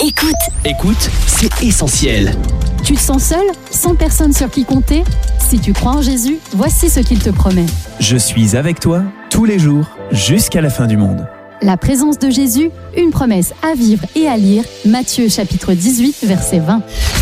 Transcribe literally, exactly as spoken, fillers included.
Écoute. Écoute, c'est essentiel. Tu te sens seul, sans personne sur qui compter? Si tu crois en Jésus, voici ce qu'il te promet. Je suis avec toi tous les jours jusqu'à la fin du monde. La présence de Jésus, une promesse à vivre et à lire. Matthieu chapitre dix-huit, verset vingt.